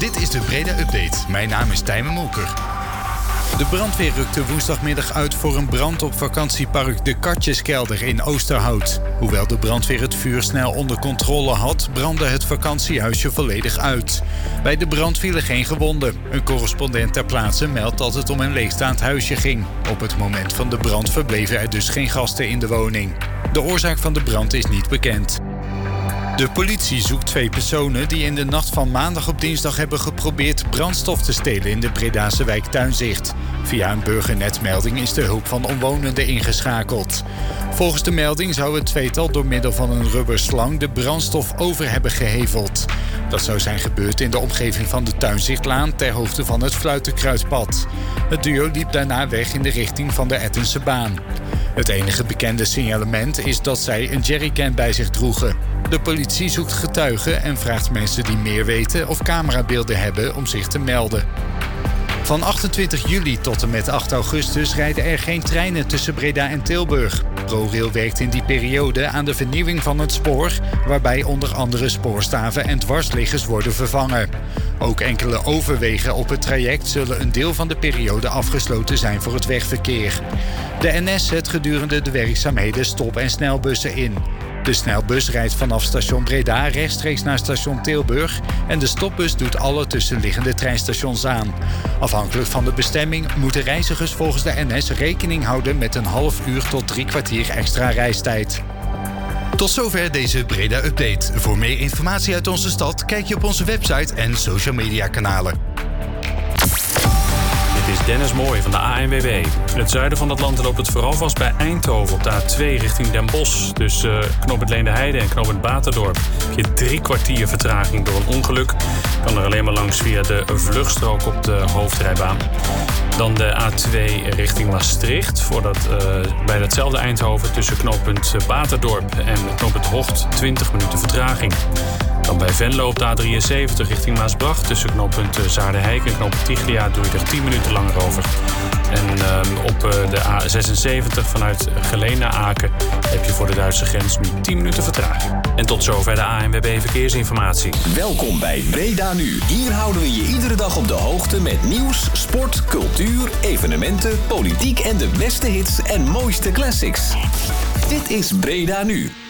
Dit is de Breda Update. Mijn naam is Tijmen Molker. De brandweer rukte woensdagmiddag uit voor een brand op vakantiepark De Katjeskelder in Oosterhout. Hoewel de brandweer het vuur snel onder controle had, brandde het vakantiehuisje volledig uit. Bij de brand vielen geen gewonden. Een correspondent ter plaatse meldt dat het om een leegstaand huisje ging. Op het moment van de brand verbleven er dus geen gasten in de woning. De oorzaak van de brand is niet bekend. De politie zoekt 2 personen die in de nacht van maandag op dinsdag hebben geprobeerd brandstof te stelen in de Bredase wijk Tuinzicht. Via een burgernetmelding is de hulp van omwonenden ingeschakeld. Volgens de melding zou het tweetal door middel van een rubberslang de brandstof over hebben geheveld. Dat zou zijn gebeurd in de omgeving van de Tuinzichtlaan ter hoogte van het Fluitenkruidpad. Het duo liep daarna weg in de richting van de Ettense baan. Het enige bekende signalement is dat zij een jerrycan bij zich droegen. De politie zoekt getuigen en vraagt mensen die meer weten of camerabeelden hebben om zich te melden. Van 28 juli tot en met 8 augustus rijden er geen treinen tussen Breda en Tilburg. ProRail werkt in die periode aan de vernieuwing van het spoor, waarbij onder andere spoorstaven en dwarsliggers worden vervangen. Ook enkele overwegen op het traject zullen een deel van de periode afgesloten zijn voor het wegverkeer. De NS zet gedurende de werkzaamheden stop- en snelbussen in. De snelbus rijdt vanaf station Breda rechtstreeks naar station Tilburg en de stopbus doet alle tussenliggende treinstations aan. Afhankelijk van de bestemming moeten reizigers volgens de NS rekening houden met een half uur tot 3 kwartier extra reistijd. Tot zover deze Breda Update. Voor meer informatie uit onze stad kijk je op onze website en social media kanalen. Dit is Dennis Mooij van de ANWB. In het zuiden van het land loopt het vooral vast bij Eindhoven op de A2 richting Den Bosch. Dus knooppunt Leendeheide en knooppunt Baterdorp heb je 3 kwartier vertraging door een ongeluk. Kan er alleen maar langs via de vluchtstrook op de hoofdrijbaan. Dan de A2 richting Maastricht. Bij datzelfde Eindhoven tussen knooppunt Baterdorp en knooppunt Hocht 20 minuten vertraging. Dan bij Venlo op de A73 richting Maasbracht. Tussen knooppunt Zaardenheik en knooppunt Tiglia doe je er 10 minuten langer over. En op de A76 vanuit Geleen naar Aken heb je voor de Duitse grens nu 10 minuten vertraging. En tot zover de ANWB Verkeersinformatie. Welkom bij Breda Nu. Hier houden we je iedere dag op de hoogte met nieuws, sport, cultuur, evenementen, politiek en de beste hits en mooiste classics. Dit is Breda Nu.